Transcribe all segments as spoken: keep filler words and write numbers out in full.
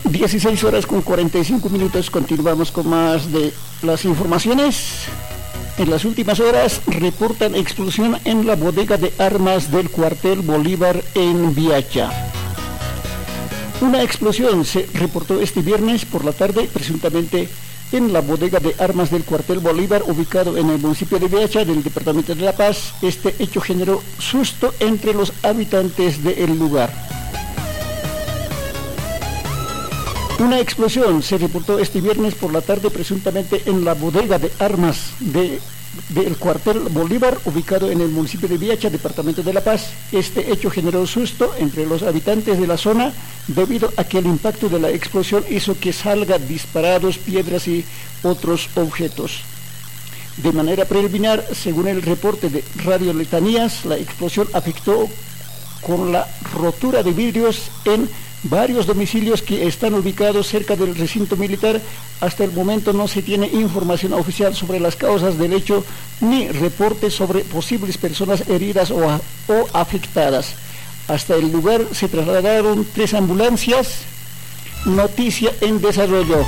dieciséis horas con cuarenta y cinco minutos, continuamos con más de las informaciones. En las últimas horas reportan explosión en la bodega de armas del cuartel Bolívar en Viacha. Una explosión se reportó este viernes por la tarde, presuntamente en la bodega de armas del cuartel Bolívar, ubicado en el municipio de Viacha, del departamento de La Paz. Este hecho generó susto entre los habitantes del lugar. Una explosión se reportó este viernes por la tarde, presuntamente en la bodega de armas de, del cuartel Bolívar, ubicado en el municipio de Viacha, departamento de La Paz. Este hecho generó susto entre los habitantes de la zona, debido a que el impacto de la explosión hizo que salgan disparados piedras y otros objetos. De manera preliminar, según el reporte de Radio Letanías, la explosión afectó con la rotura de vidrios en varios domicilios que están ubicados cerca del recinto militar. Hasta el momento no se tiene información oficial sobre las causas del hecho, ni reportes sobre posibles personas heridas o, a, o afectadas. Hasta el lugar se trasladaron tres ambulancias. Noticia en desarrollo.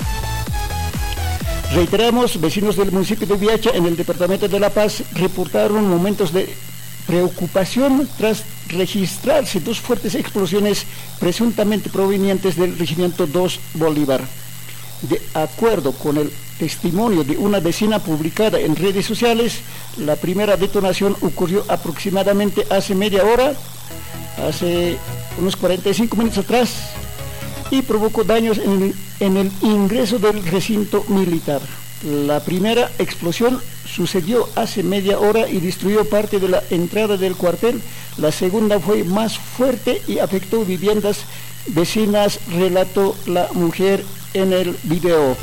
Reiteramos, vecinos del municipio de Viacha, en el departamento de La Paz, reportaron momentos de preocupación tras registrarse dos fuertes explosiones presuntamente provenientes del Regimiento dos Bolívar. De acuerdo con el testimonio de una vecina publicada en redes sociales, la primera detonación ocurrió aproximadamente hace media hora, hace unos cuarenta y cinco minutos atrás, y provocó daños en el, en el ingreso del recinto militar. La primera explosión sucedió hace media hora y destruyó parte de la entrada del cuartel. La segunda fue más fuerte y afectó viviendas vecinas, relató la mujer en el video.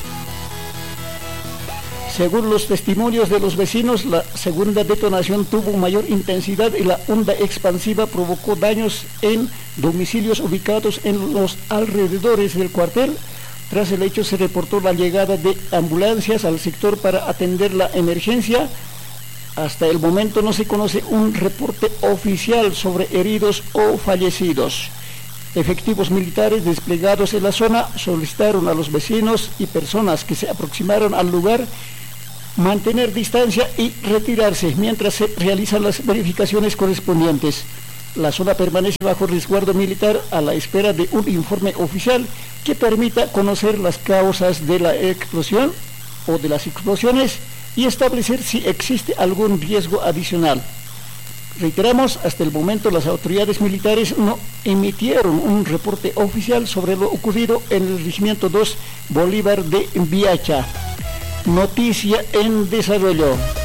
Según los testimonios de los vecinos, la segunda detonación tuvo mayor intensidad y la onda expansiva provocó daños en domicilios ubicados en los alrededores del cuartel. Tras el hecho se reportó la llegada de ambulancias al sector para atender la emergencia. Hasta el momento no se conoce un reporte oficial sobre heridos o fallecidos. Efectivos militares desplegados en la zona solicitaron a los vecinos y personas que se aproximaron al lugar mantener distancia y retirarse mientras se realizan las verificaciones correspondientes. La zona permanece bajo resguardo militar a la espera de un informe oficial que permita conocer las causas de la explosión o de las explosiones y establecer si existe algún riesgo adicional. Reiteramos, hasta el momento las autoridades militares no emitieron un reporte oficial sobre lo ocurrido en el Regimiento dos Bolívar de Viacha. Noticia en desarrollo.